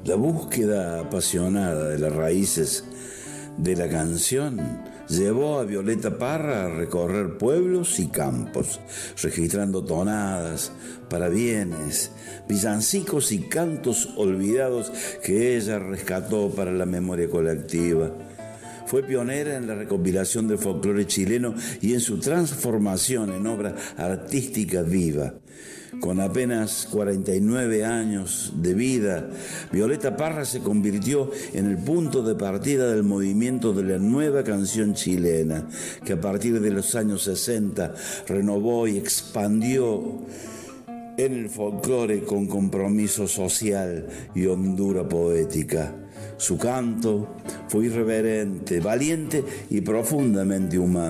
La búsqueda apasionada de las raíces de la canción llevó a Violeta Parra a recorrer pueblos y campos, registrando tonadas, parabienes, villancicos y cantos olvidados que ella rescató para la memoria colectiva. Fue pionera en la recopilación del folclore chileno y en su transformación en obra artística viva. Con apenas 49 años de vida, Violeta Parra se convirtió en el punto de partida del movimiento de la nueva canción chilena, que a partir de los años 60 renovó y expandió en el folclore con compromiso social y hondura poética. Su canto fue irreverente, valiente y profundamente humano.